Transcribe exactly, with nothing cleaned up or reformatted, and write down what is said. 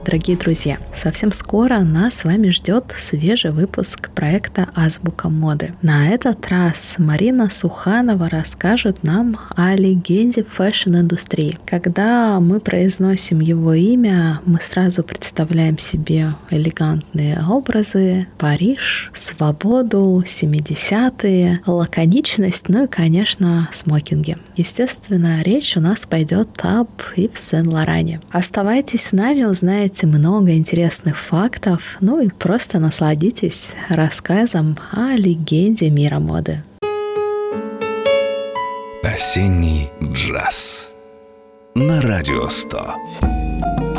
дорогие друзья! Совсем скоро нас с вами ждет свежий выпуск проекта «Азбука моды». На этот раз Марина Суханова расскажет нам о легенде фэшн-индустрии. Когда мы произносим его имя, мы сразу представляем себе элегантные образы, Париж, свободу, семидесятые, лаконичность, ну и, конечно, смокинги. Естественно, речь у нас пойдет об Ив Сен-Лоране. Оставайтесь с нами, узнаете много интересных фактов, ну и просто насладитесь рассказом о легенде мира моды. Осенний джаз на Радио сто.